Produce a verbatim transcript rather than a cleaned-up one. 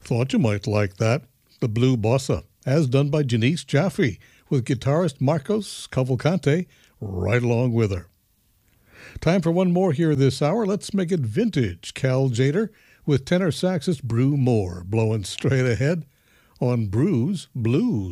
Thought you might like that. The Blue Bossa, as done by Janice Jaffe, with guitarist Marcos Cavalcante right along with her. Time for one more here this hour. Let's make it vintage. Cal Jader with tenor saxist Brew Moore blowing straight ahead on Brew's Blues.